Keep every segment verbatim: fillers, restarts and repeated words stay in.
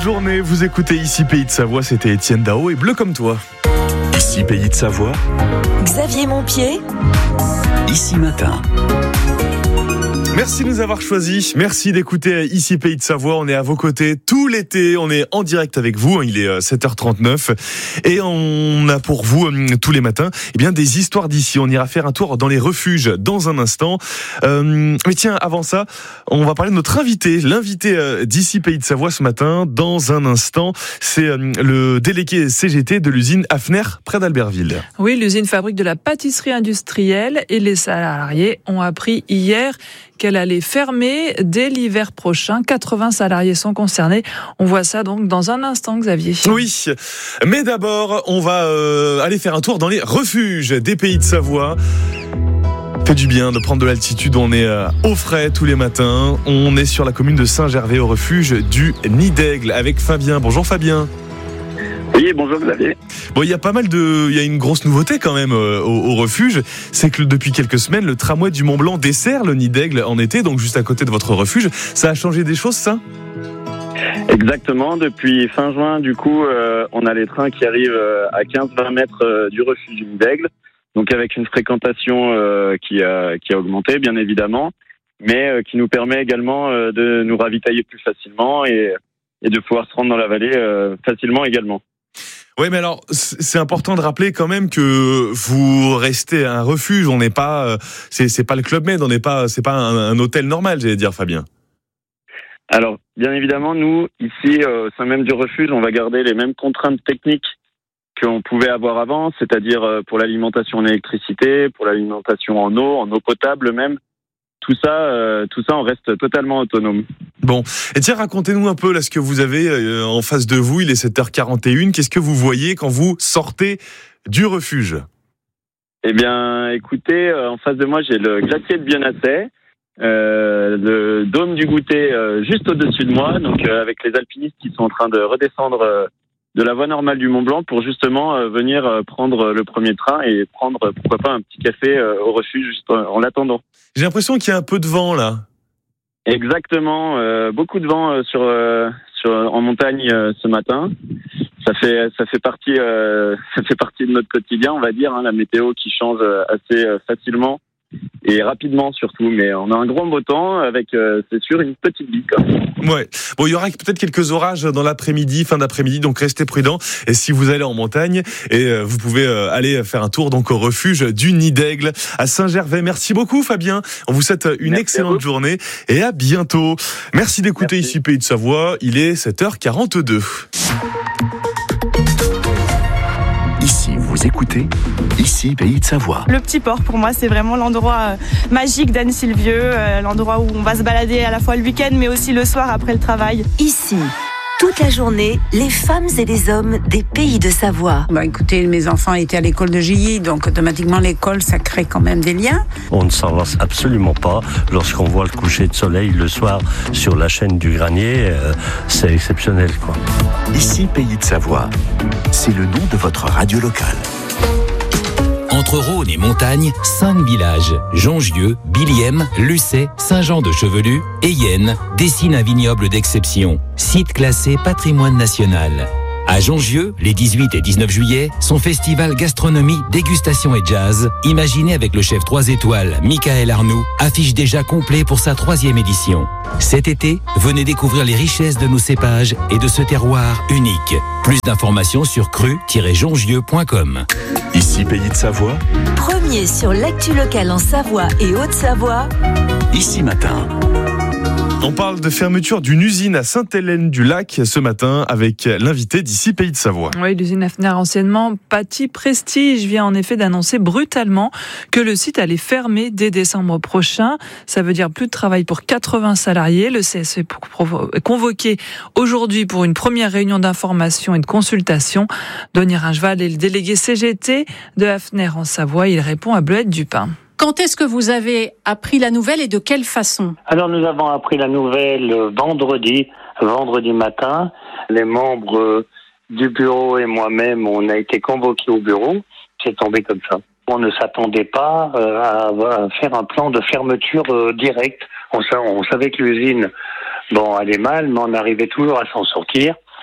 excellente journée. Vous écoutez Ici Pays de Savoie, c'était Étienne Dao et Bleu comme toi. Ici Pays de Savoie, Xavier Montpied, Ici Matin. Merci de nous avoir choisis. Merci d'écouter Ici Pays de Savoie. On est à vos côtés tout l'été. On est en direct avec vous. Il est sept heures trente-neuf. Et on a pour vous, tous les matins, eh bien, des histoires d'ici. On ira faire un tour dans les refuges dans un instant. Euh, mais tiens, avant ça, on va parler de notre invité. L'invité d'Ici Pays de Savoie ce matin, dans un instant, c'est le délégué C G T de l'usine Hafner, près d'Albertville. Oui, l'usine fabrique de la pâtisserie industrielle et les salariés ont appris hier qu'elle allait fermer dès l'hiver prochain. quatre-vingts salariés sont concernés. On voit ça donc dans un instant, Xavier. Oui, mais d'abord, on va euh, aller faire un tour dans les refuges des Pays de Savoie. Fait du bien de prendre de l'altitude, on est euh, au frais tous les matins. On est sur la commune de Saint-Gervais au refuge du Nid d'Aigle avec Fabien. Bonjour Fabien. Oui, bonjour Xavier. Bon, il y a pas mal de, il y a une grosse nouveauté quand même euh, au, au refuge, c'est que depuis quelques semaines, le tramway du Mont Blanc dessert le Nid d'Aigle en été, donc juste à côté de votre refuge. Ça a changé des choses, ça ? Exactement. Depuis fin juin, du coup, euh, on a les trains qui arrivent euh, à quinze à vingt mètres euh, du refuge du Nid d'Aigle, donc avec une fréquentation euh, qui a qui a augmenté, bien évidemment, mais euh, qui nous permet également euh, de nous ravitailler plus facilement et et de pouvoir se rendre dans la vallée euh, facilement également. Oui, mais alors, c'est important de rappeler quand même que vous restez un refuge, on n'est pas, c'est, c'est pas le Club Med, on n'est pas, c'est pas un, un hôtel normal, j'allais dire, Fabien. Alors, bien évidemment, nous, ici, au sein même du refuge, on va garder les mêmes contraintes techniques qu'on pouvait avoir avant, c'est-à-dire pour l'alimentation en électricité, pour l'alimentation en eau, en eau potable même. Tout ça, euh, tout ça, on reste totalement autonome. Bon, et tiens, racontez-nous un peu là ce que vous avez euh, en face de vous. Il est sept heures quarante et une. Qu'est-ce que vous voyez quand vous sortez du refuge ? Eh bien, écoutez, euh, en face de moi, j'ai le glacier de Bionasset, euh, le dôme du Goûter euh, juste au-dessus de moi, donc euh, avec les alpinistes qui sont en train de redescendre euh, de la voie normale du Mont Blanc pour justement euh, venir euh, prendre le premier train et prendre, euh, pourquoi pas, un petit café euh, au refuge juste en, en l'attendant. J'ai l'impression qu'il y a un peu de vent là. Exactement, euh, beaucoup de vent euh, sur, euh, sur en montagne euh, ce matin. Ça fait ça fait partie euh, ça fait partie de notre quotidien, on va dire, hein, la météo qui change euh, assez euh, facilement et rapidement surtout. Mais on a un grand beau temps avec, euh, c'est sûr, une petite vie quand même. Ouais. Bon, il y aura peut-être quelques orages dans l'après-midi, fin d'après-midi, donc restez prudents. Et si vous allez en montagne, et euh, vous pouvez euh, aller faire un tour donc au refuge du Nid d'Aigle à Saint-Gervais. Merci beaucoup, Fabien. On vous souhaite une Merci excellente journée et à bientôt. Merci d'écouter Merci. Ici Pays de Savoie. Il est sept heures quarante-deux. Ici, vous écoutez Ici Pays de Savoie. Le petit port, pour moi, c'est vraiment l'endroit euh, magique d'Anne-Sylvieux, euh, l'endroit où on va se balader à la fois le week-end, mais aussi le soir après le travail. Ici, toute la journée, les femmes et les hommes des Pays de Savoie. Bah écoutez, mes enfants étaient à l'école de Gilly, donc automatiquement l'école, ça crée quand même des liens. On ne s'en lasse absolument pas. Lorsqu'on voit le coucher de soleil le soir sur la chaîne du Granier, euh, c'est exceptionnel, quoi. Ici Pays de Savoie, c'est le nom de votre radio locale. Entre Rhône et montagne, cinq villages, Jongieux, Biliem, Lucé, Saint-Jean-de-Chevelu et Yenne, dessinent un vignoble d'exception, site classé patrimoine national. À Jongieux, les dix-huit et dix-neuf juillet, son festival gastronomie, dégustation et jazz, imaginé avec le chef trois étoiles Michael Arnoux, affiche déjà complet pour sa troisième édition. Cet été, venez découvrir les richesses de nos cépages et de ce terroir unique. Plus d'informations sur cru tiret jongieux point com. Ici Pays de Savoie, Premier sur l'actu locale en Savoie et Haute-Savoie. Ici Matin. On parle de fermeture d'une usine à Sainte-Hélène-du-Lac ce matin avec l'invité d'Ici Pays de Savoie. Oui, l'usine Hafner, anciennement Paty Prestige, vient en effet d'annoncer brutalement que le site allait fermer dès décembre prochain. Ça veut dire plus de travail pour quatre-vingts salariés. Le C S E est convoqué aujourd'hui pour une première réunion d'information et de consultation. Donny Ringeval est le délégué C G T de Hafner en Savoie. Il répond à Bleuette Dupin. Quand est-ce que vous avez appris la nouvelle et de quelle façon ? Alors nous avons appris la nouvelle vendredi, vendredi matin. Les membres du bureau et moi-même, on a été convoqués au bureau. C'est tombé comme ça. On ne s'attendait pas à faire un plan de fermeture direct. On savait que l'usine, bon, allait mal, mais on arrivait toujours à s'en sortir.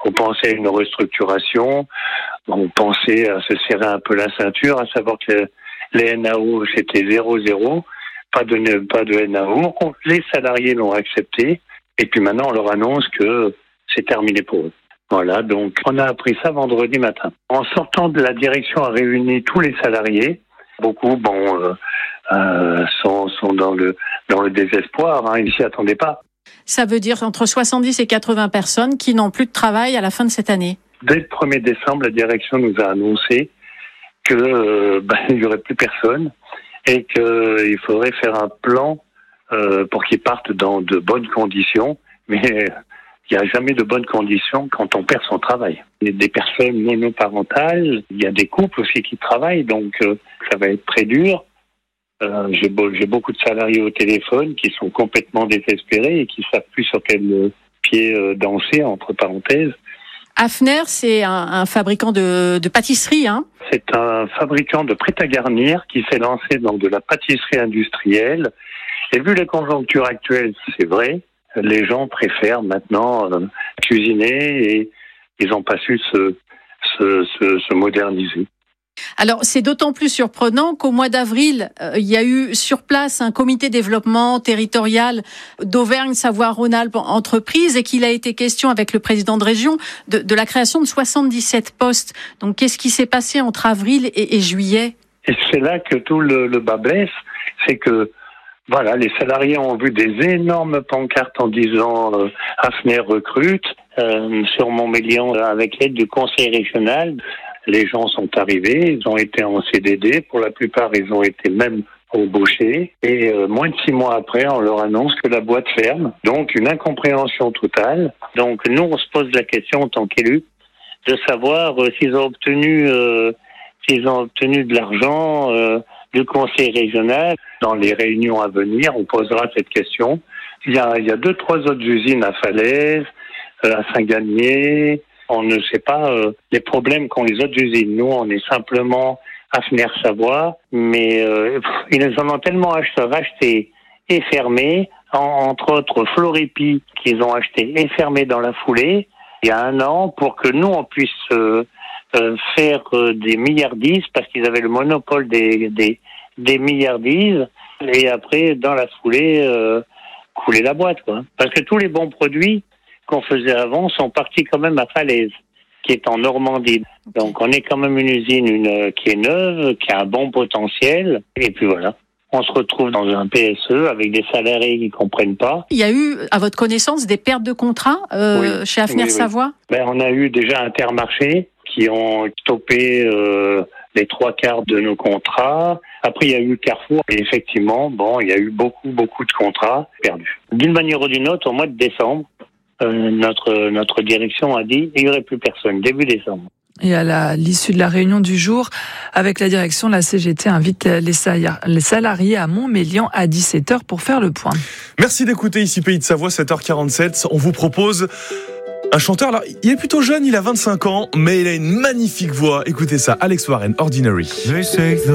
On pensait à une restructuration, on pensait à se serrer un peu la ceinture, à savoir que les N A O, c'était zéro zéro, pas de, pas de N A O. Les salariés l'ont accepté, et puis maintenant on leur annonce que c'est terminé pour eux. Voilà, donc on a appris ça vendredi matin. En sortant de la direction a réuni tous les salariés. Beaucoup, bon, euh, euh, sont, sont dans le dans le désespoir. Hein, ils ne s'y attendaient pas. Ça veut dire entre soixante-dix et quatre-vingts personnes qui n'ont plus de travail à la fin de cette année. Dès le premier décembre, la direction nous a annoncé que euh, ben, il n'y aurait plus personne et qu'il euh, faudrait faire un plan euh, pour qu'ils partent dans de bonnes conditions. Mais il n'y a jamais de bonnes conditions quand on perd son travail. Il y a des personnes monoparentales, il y a des couples aussi qui travaillent, donc euh, ça va être très dur. Euh, j'ai, beau, j'ai beaucoup de salariés au téléphone qui sont complètement désespérés et qui ne savent plus sur quel pied euh, danser, entre parenthèses. Hafner, c'est un, un fabricant de, de pâtisserie, hein ? C'est un fabricant de prêt-à-garnir qui s'est lancé dans de la pâtisserie industrielle. Et vu les conjonctures actuelles, c'est vrai, les gens préfèrent maintenant euh, cuisiner et ils n'ont pas su se, se, se, se moderniser. Alors, c'est d'autant plus surprenant qu'au mois d'avril, euh, il y a eu sur place un comité développement territorial d'Auvergne-Savoie-Rhône-Alpes entreprise et qu'il a été question avec le président de région de, de la création de soixante-dix-sept postes. Donc, qu'est-ce qui s'est passé entre avril et, et juillet ? Et c'est là que tout le, le bas blesse, c'est que voilà, les salariés ont vu des énormes pancartes en disant euh, Hafner recrute euh, sur Montmélian avec l'aide du conseil régional. Les gens sont arrivés, ils ont été en C D D, pour la plupart ils ont été même embauchés et euh, moins de six mois après on leur annonce que la boîte ferme. Donc une incompréhension totale. Donc nous on se pose la question en tant qu'élus de savoir euh, s'ils ont obtenu euh, s'ils ont obtenu de l'argent euh, du conseil régional. Dans les réunions à venir, on posera cette question. Il y a, il y a deux, trois autres usines à Falaise, euh, à Saint-Galmier. On ne sait pas euh, les problèmes qu'ont les autres usines. Nous, on est simplement Hafner Savoie, mais euh, ils en ont tellement acheté, racheté et fermé, en, entre autres Floripi, qu'ils ont acheté et fermé dans la foulée, il y a un an, pour que nous, on puisse euh, euh, faire euh, des milliardises, parce qu'ils avaient le monopole des, des, des milliardises, et après, dans la foulée, euh, couler la boîte, quoi. Parce que tous les bons produits qu'on faisait avant sont partis quand même à Falaise, qui est en Normandie. Donc on est quand même une usine une, qui est neuve, qui a un bon potentiel, et puis voilà. On se retrouve dans un P S E avec des salariés qui ne comprennent pas. Il y a eu, à votre connaissance, des pertes de contrats euh, oui, chez Hafner oui, oui. Savoie ? Ben, on a eu déjà Intermarché qui ont stoppé euh, les trois quarts de nos contrats. Après, il y a eu Carrefour. Et effectivement, bon, il y a eu beaucoup, beaucoup de contrats perdus. D'une manière ou d'une autre, au mois de décembre, euh, notre, notre direction a dit qu'il n'y aurait plus personne, début décembre. Et à la, l'issue de la réunion du jour, avec la direction, la C G T invite les, sali- les salariés à Montmélian à dix-sept heures pour faire le point. Merci d'écouter ici Pays de Savoie, sept heures quarante-sept. On vous propose un chanteur. Alors, il est plutôt jeune, il a vingt-cinq ans, mais il a une magnifique voix. Écoutez ça, Alex Warren, Ordinary.